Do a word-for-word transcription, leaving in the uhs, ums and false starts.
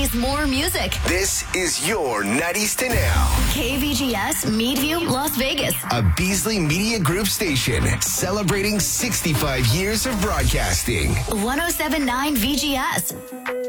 plays more music. This is your nineties to now. K V G S, Meadview, Las Vegas. A Beasley Media Group station celebrating sixty-five years of broadcasting. one oh seven point nine V G S.